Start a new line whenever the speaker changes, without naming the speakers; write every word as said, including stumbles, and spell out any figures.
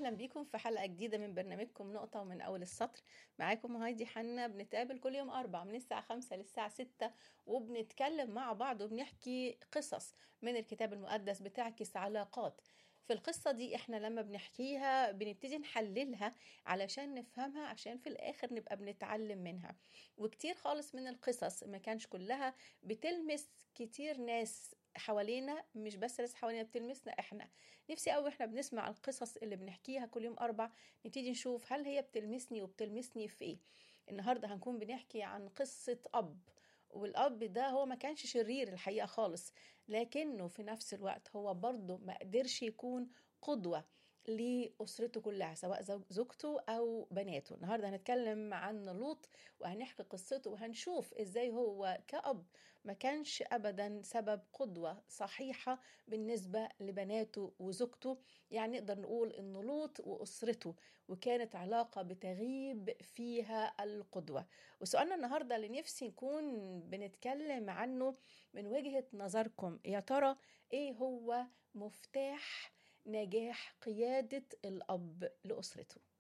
أهلا بيكم في حلقة جديدة من برنامجكم نقطة ومن أول السطر. معاكم هايدي حنا، بنتقابل كل يوم أربع من الساعة خمسة للساعة ستة، وبنتكلم مع بعض وبنحكي قصص من الكتاب المقدس بتعكس علاقات. في القصة دي احنا لما بنحكيها بنبتدي نحللها علشان نفهمها، عشان في الآخر نبقى بنتعلم منها. وكتير خالص من القصص ما كانش كلها بتلمس كتير ناس حوالينا، مش بس ناس حوالينا، بتلمسنا احنا. نفسي قوي احنا بنسمع القصص اللي بنحكيها كل يوم اربع نبتدي نشوف هل هي بتلمسني وبتلمسني في ايه. النهارده هنكون بنحكي عن قصة اب، والاب ده هو ما كانش شرير الحقيقة خالص، لكنه في نفس الوقت هو برضه ما قدرش يكون قدوة لأسرته كلها، سواء زوج- زوجته أو بناته. النهاردة هنتكلم عن لوط وهنحكي قصته وهنشوف إزاي هو كأب ما كانش أبدا سبب قدوة صحيحة بالنسبة لبناته وزوجته. يعني نقدر نقول إن لوط وأسرته وكانت علاقة بتغيب فيها القدوة. وسؤالنا النهاردة اللي نفسي نكون بنتكلم عنه من وجهة نظركم، يا ترى إيه هو مفتاح نجاح قيادة الأب لأسرته؟